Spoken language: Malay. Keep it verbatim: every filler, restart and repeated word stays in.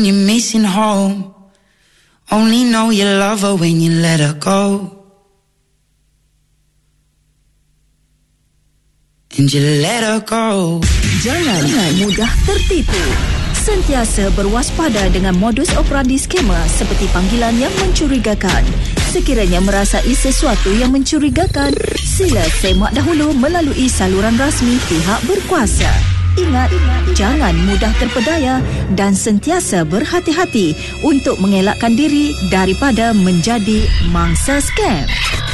You're missing home. Only know you love her when you let her go. And you let her go. Jangan mudah tertipu. Sentiasa berwaspada dengan modus operandi skema seperti panggilan yang mencurigakan. Sekiranya merasai sesuatu yang mencurigakan, sila semak dahulu melalui saluran rasmi pihak berkuasa. Ingat, jangan mudah terpedaya dan sentiasa berhati-hati untuk mengelakkan diri daripada menjadi mangsa skam.